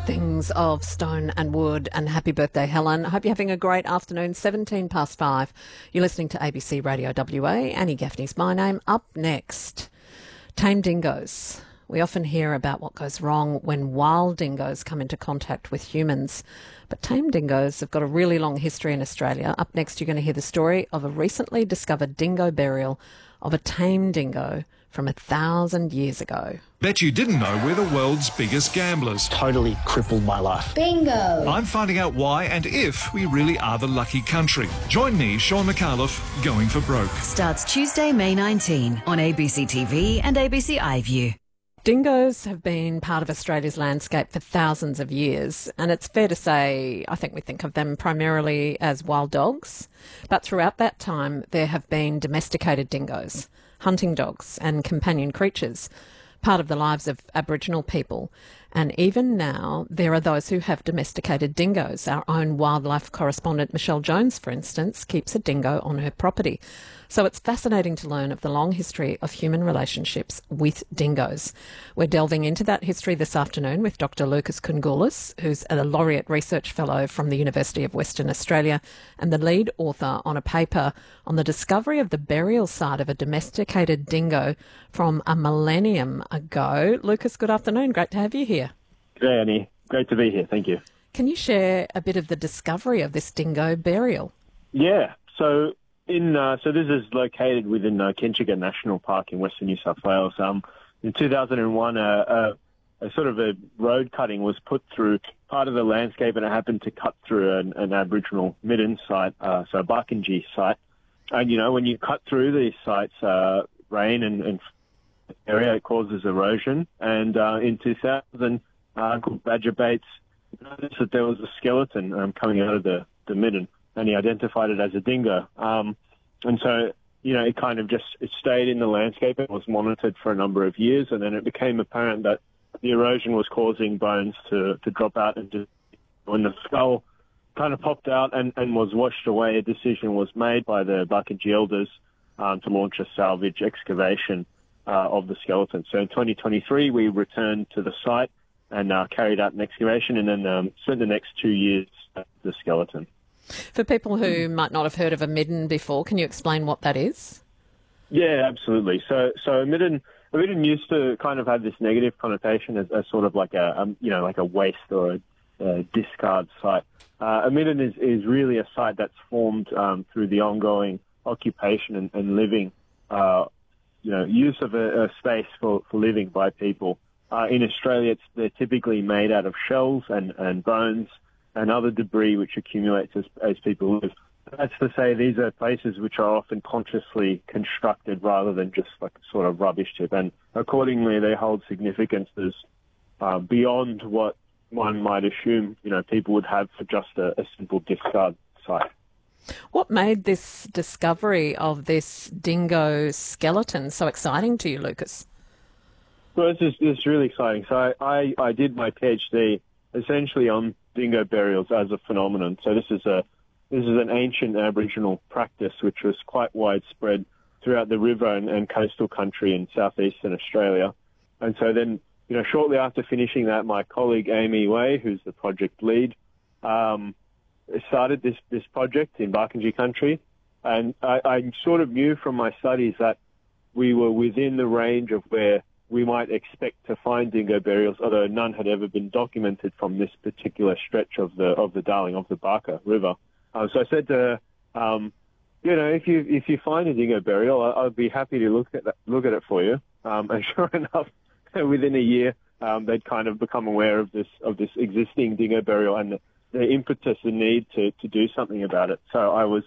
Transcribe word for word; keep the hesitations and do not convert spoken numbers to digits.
Things of Stone and Wood, and happy birthday, Helen. I hope you're having a great afternoon. seventeen past five. You're listening to A B C Radio W A. Annie Gaffney's my name. Up next, tame dingoes. We often hear about what goes wrong when wild dingoes come into contact with humans. But tame dingoes have got a really long history in Australia. Up next, you're going to hear the story of a recently discovered dingo burial of a tame dingo from a thousand years ago. Bet you didn't know we're the world's biggest gamblers. Totally crippled my life. Bingo! I'm finding out why and if we really are the lucky country. Join me, Sean McAuliffe, Going for Broke. Starts Tuesday, May nineteenth on A B C T V and A B C iView. Dingoes have been part of Australia's landscape for thousands of years, and it's fair to say I think we think of them primarily as wild dogs. But throughout that time, there have been domesticated dingoes, hunting dogs and companion creatures, part of the lives of Aboriginal people. And even now, there are those who have domesticated dingoes. Our own wildlife correspondent, Michelle Jones, for instance, keeps a dingo on her property. So it's fascinating to learn of the long history of human relationships with dingoes. We're delving into that history this afternoon with Doctor Lucas Koungoulis, who's a Laureate Research Fellow from the University of Western Australia and the lead author on a paper on the discovery of the burial site of a domesticated dingo from a millennium ago. Lucas, good afternoon. Great to have you here. G'day, Annie. Great to be here. Thank you. Can you share a bit of the discovery of this dingo burial? Yeah. So in uh, so this is located within uh, Kenchiga National Park in Western New South Wales. Um, in two thousand one, uh, a, a sort of a road cutting was put through part of the landscape, and it happened to cut through an, an Aboriginal midden site, uh, so a Barkindji site. And, you know, when you cut through these sites, uh, rain and, and area, it causes erosion. And uh, in two thousand, uh, Uncle Badger Bates noticed that there was a skeleton um, coming out of the, the midden, and he identified it as a dingo. Um, and so, you know, it kind of just it stayed in the landscape. It was monitored for a number of years, and then it became apparent that the erosion was causing bones to, to drop out. And just, when the skull kind of popped out and, and was washed away, a decision was made by the Barkindji elders um, to launch a salvage excavation uh, of the skeleton. So in twenty twenty-three, we returned to the site and uh, carried out an excavation, and then um, spent the next two years at the skeleton. For people who might not have heard of a midden before, can you explain what that is? Yeah, absolutely. So, so a midden, a midden used to kind of have this negative connotation as, as sort of like a, um, you know, like a waste or a, a discard site. Uh, a midden is, is really a site that's formed um, through the ongoing occupation and, and living, uh, you know, use of a, a space for, for living by people. Uh, in Australia, it's, they're typically made out of shells and, and bones and other debris which accumulates as, as people live. That's to say these are places which are often consciously constructed rather than just like a sort of rubbish tip. And accordingly, they hold significance as uh, beyond what one might assume, you know, people would have for just a, a simple discard site. What made this discovery of this dingo skeleton so exciting to you, Lucas? Well, this is, this is really exciting. So I, I, I did my PhD essentially on dingo burials as a phenomenon. So this is a this is an ancient Aboriginal practice which was quite widespread throughout the river and, and coastal country in southeastern Australia. And so then, you know, shortly after finishing that, my colleague Amy Way, who's the project lead, um, started this, this project in Barkindji country. And I, I sort of knew from my studies that we were within the range of where we might expect to find dingo burials, although none had ever been documented from this particular stretch of the of the Darling, of the Barker River. Uh, so I said to her, um, you know, if you if you find a dingo burial, I, I'd be happy to look at that, look at it for you. Um, and sure enough, within a year, um, they'd kind of become aware of this of this existing dingo burial and the, the impetus, the need to, to do something about it. So I was